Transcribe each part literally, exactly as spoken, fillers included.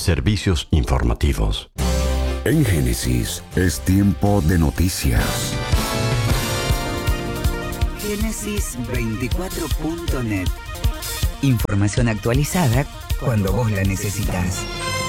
Servicios informativos. En Génesis es tiempo de noticias. Génesis veinticuatro punto net. Información actualizada cuando vos la necesitas.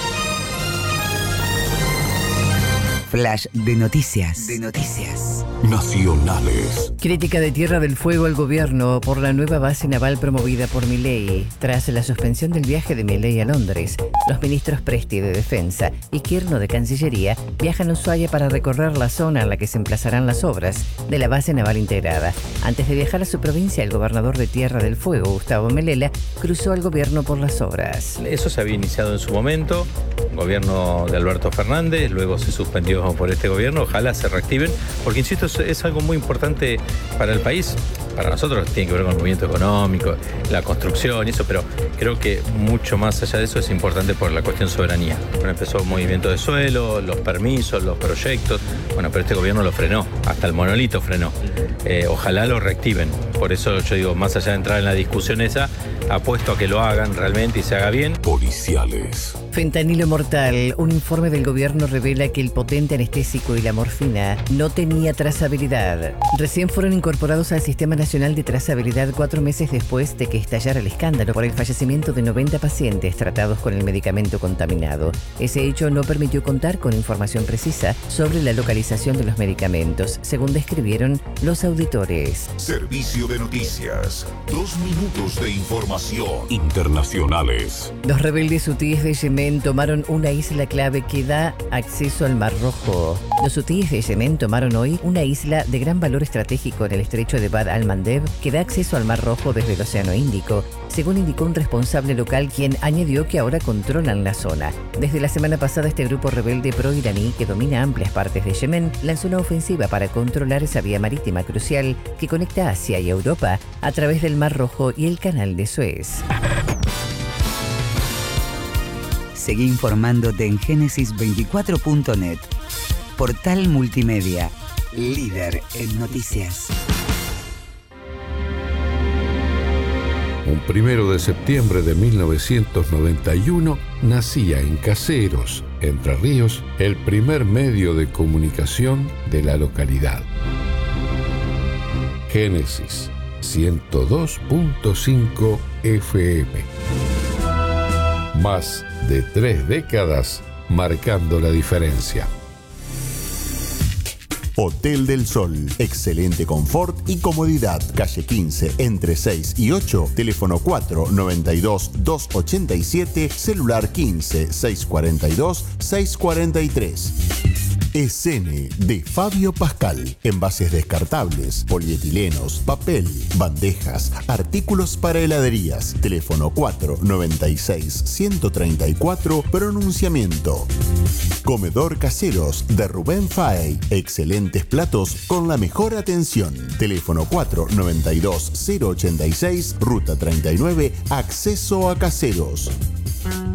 Flash de noticias. De noticias. Nacionales. Crítica de Tierra del Fuego al gobierno por la nueva base naval promovida por Milei. Tras la suspensión del viaje de Milei a Londres, los ministros Presti de Defensa y Quirno de Cancillería viajan a Ushuaia para recorrer la zona en la que se emplazarán las obras de la base naval integrada. Antes de viajar a su provincia, el gobernador de Tierra del Fuego, Gustavo Melella, cruzó al gobierno por las obras. Eso se había iniciado en su momento, gobierno de Alberto Fernández, luego se suspendió por este gobierno. Ojalá se reactiven, porque insisto, es, es algo muy importante para el país. Para nosotros tiene que ver con el movimiento económico, la construcción y eso, pero creo que mucho más allá de eso es importante por la cuestión soberanía. Bueno, empezó el movimiento de suelo, los permisos, los proyectos, bueno, pero este gobierno lo frenó, hasta el monolito frenó. Eh, ojalá lo reactiven. Por eso yo digo, más allá de entrar en la discusión esa, apuesto a que lo hagan realmente y se haga bien. Policiales. Fentanilo mortal. Un informe del gobierno revela que el potente anestésico y la morfina no tenía trazabilidad. Recién fueron incorporados al Sistema Nacional de Trazabilidad cuatro meses después de que estallara el escándalo por el fallecimiento de noventa pacientes tratados con el medicamento contaminado. Ese hecho no permitió contar con información precisa sobre la localización de los medicamentos, según describieron los auditores. Servicio de noticias. Dos minutos de información. Internacionales. Los rebeldes hutíes de Yemen tomaron una isla clave que da acceso al Mar Rojo. Los hutíes de Yemen tomaron hoy una isla de gran valor estratégico en el estrecho de Bab al-Mandeb que da acceso al Mar Rojo desde el Océano Índico, según indicó un responsable local, quien añadió que ahora controlan la zona. Desde la semana pasada, este grupo rebelde pro-iraní que domina amplias partes de Yemen lanzó una ofensiva para controlar esa vía marítima crucial que conecta Asia y Europa a través del Mar Rojo y el Canal de Suez. Seguí informándote en Génesis veinticuatro punto net. Portal multimedia, líder en noticias. Un primero de septiembre de mil novecientos noventa y uno nacía en Caseros, Entre Ríos, el primer medio de comunicación de la localidad. Génesis ciento dos punto cinco F M. Más de tres décadas marcando la diferencia. Hotel del Sol. Excelente confort y comodidad. Calle quince, entre seis y ocho. Teléfono cuatro noventa y dos, doscientos ochenta y siete. Celular quince, seiscientos cuarenta y dos, seiscientos cuarenta y tres. Escene de Fabio Pascal. Envases descartables, polietilenos, papel, bandejas, artículos para heladerías. Teléfono cuatro noventa y seis, ciento treinta y cuatro. Pronunciamiento. Comedor Caseros de Rubén Faey. Excelentes platos con la mejor atención. Teléfono cuatro noventa y dos, cero ochenta y seis. Ruta treinta y nueve. Acceso a Caseros.